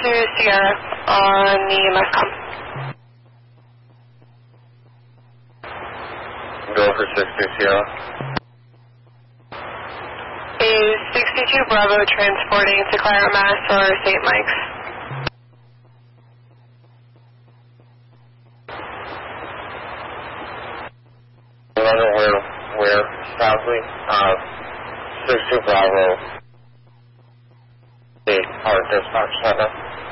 to Sierra on the EMS-COM. Go for 62 Sierra. Is 62 Bravo transporting to Clara, Mass or St. Mike's? I don't know where exactly. 62 Bravo. The our dispatch center.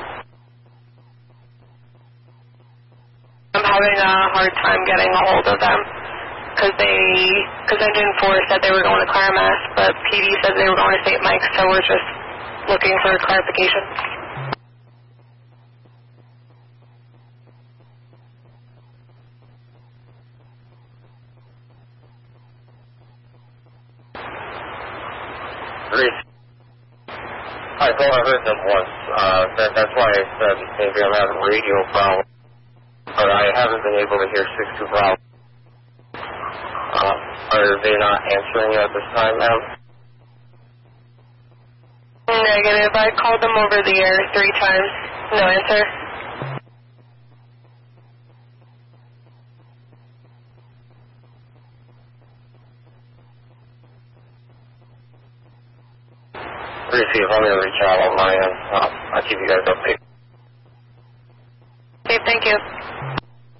I'm having a hard time getting a hold of them because Engine 4 said they were going to Clara, Mass, but PD said they were going to St. Mike's, so we're just looking for clarification. I thought I heard them once. That's why I said maybe I'm having radio problem. But I haven't been able to hear 62 Bravo. Are they not answering at this time, ma'am? Negative. I called them over the air 3 times. No answer. Receive, I'm going to reach out on my end. I'll keep you guys updated. Okay, thank you.